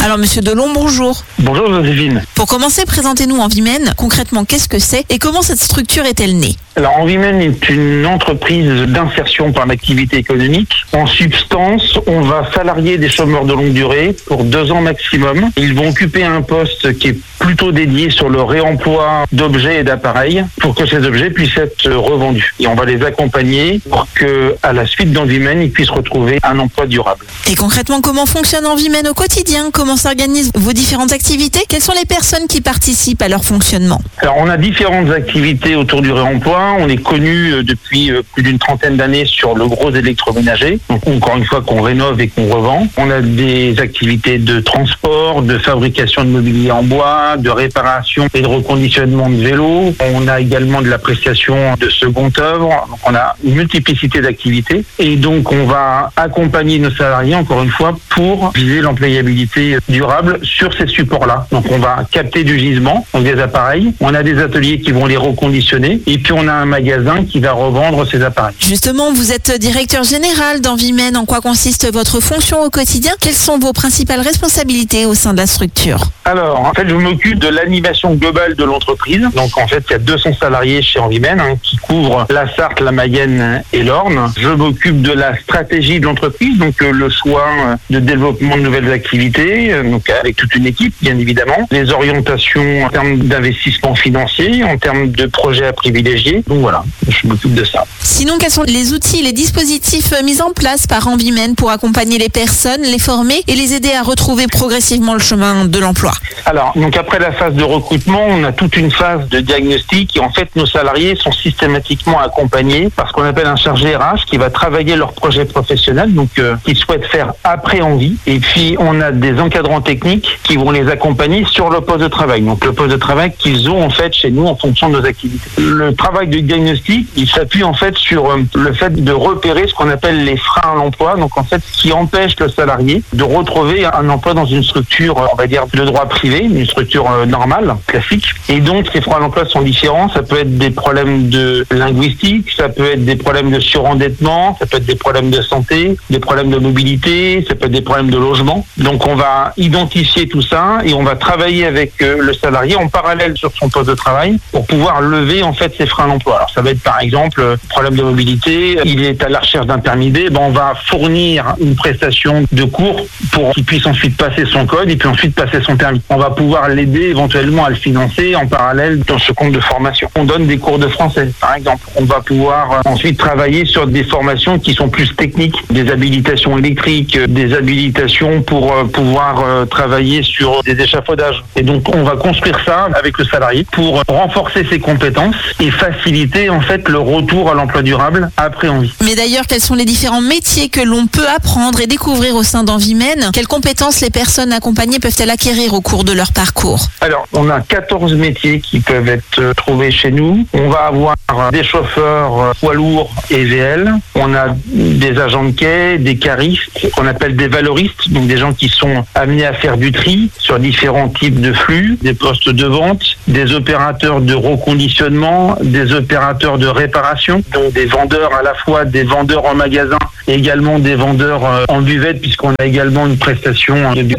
Alors Monsieur Delon, bonjour. Bonjour Joséphine. Pour commencer, présentez-nous Envimen. Concrètement, qu'est-ce que c'est et comment cette structure est-elle née? Alors Envimen est une entreprise d'insertion par l'activité économique. En substance, on va salarier des chômeurs de longue durée pour 2 ans maximum. Ils vont occuper un poste qui est plutôt dédié sur le réemploi d'objets et d'appareils pour que ces objets puissent être revendus. Et on va les accompagner pour que, à la suite d'Envimen, ils puissent retrouver un emploi durable. Et concrètement, comment fonctionne Envimen au quotidien? Comment s'organisent vos différentes activités? Quelles sont les personnes qui participent à leur fonctionnement? Alors on a différentes activités autour du réemploi. On est connu depuis plus d'une trentaine d'années sur le gros électroménager. Donc encore une fois qu'on rénove et qu'on revend. On a des activités de transport, de fabrication de mobilier en bois, de réparation et de reconditionnement de vélos. On a également de la prestation de seconde œuvre. Donc on a une multiplicité d'activités. Et donc on va accompagner nos salariés, encore une fois, pour viser l'employabilité durable sur ces supports-là. Donc on va capter du gisement, donc des appareils. On a des ateliers qui vont les reconditionner. Et puis on a un magasin qui va revendre ces appareils. Justement, vous êtes directeur général d'Envimen. En quoi consiste votre fonction au quotidien? Quelles sont vos principales responsabilités au sein de la structure? Alors, en fait, je m'occupe de l'animation globale de l'entreprise. Donc, en fait, il y a 200 salariés chez Envimen qui couvrent la Sarthe, la Mayenne et l'Orne. Je m'occupe de la stratégie de l'entreprise, donc le choix de développement de nouvelles activités, donc avec toute une équipe, bien évidemment. Les orientations en termes d'investissement financier, en termes de projets à privilégier. Donc voilà, je m'occupe de ça. Sinon, quels sont les outils, les dispositifs mis en place par Envimen pour accompagner les personnes, les former et les aider à retrouver progressivement le chemin de l'emploi? Alors, donc après la phase de recrutement, on a toute une phase de diagnostic et en fait, nos salariés sont systématiquement accompagnés par ce qu'on appelle un chargé RH qui va travailler leur projet professionnel, donc qu'ils souhaitent faire après Envie. Et puis, on a des encadrants techniques qui vont les accompagner sur le poste de travail. Donc, le poste de travail qu'ils ont en fait chez nous en fonction de nos activités. Le travail de diagnostic, il s'appuie en fait sur le fait de repérer ce qu'on appelle les freins à l'emploi. Donc, en fait, ce qui empêche le salarié de retrouver un emploi dans une structure, on va dire, de droit privé, une structure normale, classique. Et donc, ces freins à l'emploi sont différents. Ça peut être des problèmes de linguistique, ça peut être des problèmes de surendettement, ça peut être des problèmes de santé, des problèmes de mobilité, ça peut être des problèmes de logement. Donc, on va identifier tout ça et on va travailler avec le salarié en parallèle sur son poste de travail pour pouvoir lever en fait ces freins à l'emploi. Alors, ça va être par exemple problème de mobilité, il est à la recherche d'un permis D, on va fournir une prestation de cours pour qu'il puisse ensuite passer son code et puis ensuite passer son permis. On va pouvoir l'aider éventuellement à le financer en parallèle dans ce compte de formation. On donne des cours de français, par exemple. On va pouvoir ensuite travailler sur des formations qui sont plus techniques, des habilitations électriques, des habilitations pour pouvoir travailler sur des échafaudages. Et donc, on va construire ça avec le salarié pour renforcer ses compétences et faciliter en fait le retour à l'emploi durable après Envie. Mais d'ailleurs, quels sont les différents métiers que l'on peut apprendre et découvrir au sein d'Envimen? Quelles compétences les personnes accompagnées peuvent-elles acquérir au cours de leur parcours? Alors, on a 14 métiers qui peuvent être trouvés chez nous. On va avoir des chauffeurs poids lourds et VL. On a des agents de quai, des caristes, qu'on appelle des valoristes, donc des gens qui sont amenés à faire du tri sur différents types de flux, des postes de vente, des opérateurs de reconditionnement, des opérateurs de réparation, donc des vendeurs à la fois des vendeurs en magasin et également des vendeurs en buvette puisqu'on a également une prestation de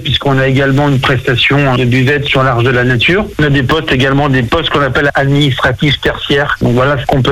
buvette sur l'Arche de la Nature. On a des postes également, des postes qu'on appelle administratifs tertiaires. Donc voilà ce qu'on peut